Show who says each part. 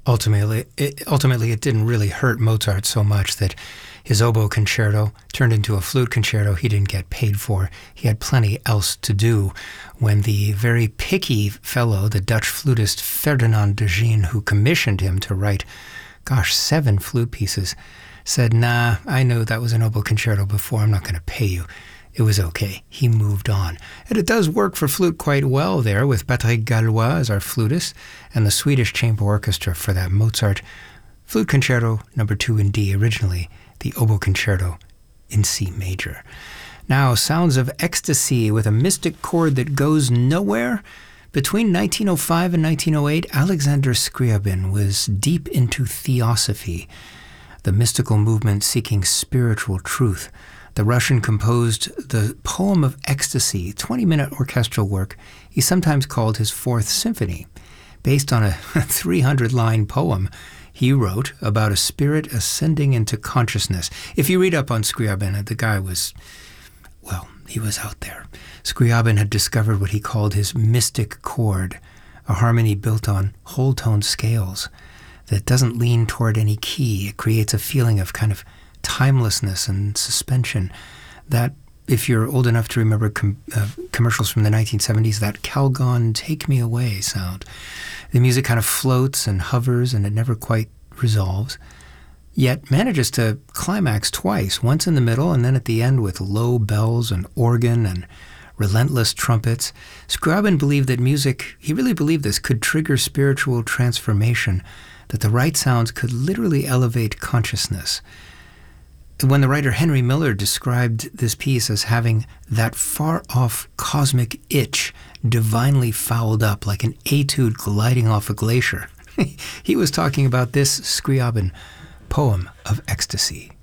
Speaker 1: Ultimately, it didn't really hurt Mozart so much that his oboe concerto turned into a flute concerto he didn't get paid for. He had plenty else to do when the very picky fellow, the Dutch flutist Ferdinand de Gien, who commissioned him to write, 7 flute pieces, said, "Nah, I knew that was an oboe concerto before. I'm not going to pay you." It was okay. He moved on. And it does work for flute quite well there with Patrick Gallois as our flutist and the Swedish Chamber Orchestra for that Mozart Flute Concerto No. 2 in D, originally the oboe concerto in C major. Now, sounds of ecstasy with a mystic chord that goes nowhere. Between 1905 and 1908, Alexander Scriabin was deep into theosophy, the mystical movement seeking spiritual truth. The Russian composed the Poem of Ecstasy, 20-minute orchestral work he sometimes called his Fourth Symphony, based on a 300-line poem he wrote about a spirit ascending into consciousness. If you read up on Scriabin, the guy was, well, he was out there. Scriabin had discovered what he called his mystic chord, a harmony built on whole-tone scales that doesn't lean toward any key. It creates a feeling of kind of timelessness and suspension that, if you're old enough to remember commercials from the 1970s, that Calgon Take Me Away sound. The music kind of floats and hovers and it never quite resolves, yet manages to climax twice, once in the middle and then at the end with low bells and organ and relentless trumpets. Scriabin believed that music, he really believed this, could trigger spiritual transformation, that the right sounds could literally elevate consciousness. When the writer Henry Miller described this piece as having that far-off cosmic itch divinely fouled up like an etude gliding off a glacier, he was talking about this Scriabin Poem of Ecstasy.